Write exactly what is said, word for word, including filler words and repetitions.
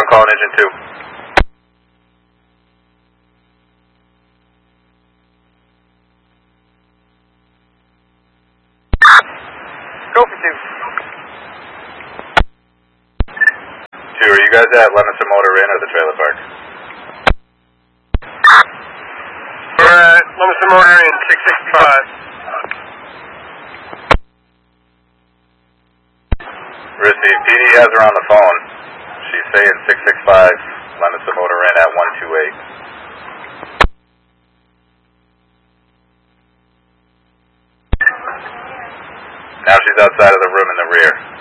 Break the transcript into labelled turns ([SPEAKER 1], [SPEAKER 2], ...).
[SPEAKER 1] calling engine two.
[SPEAKER 2] Go for two.
[SPEAKER 1] Two, are you guys at Lemonster Motor Inn or the trailer park?
[SPEAKER 2] We're at Lemonster Motor Inn, six sixty-five.
[SPEAKER 1] Rissy, P D has her on the phone. She's saying six six five, Lemonster Motor Inn at one two eight. Now she's outside of the room in the rear.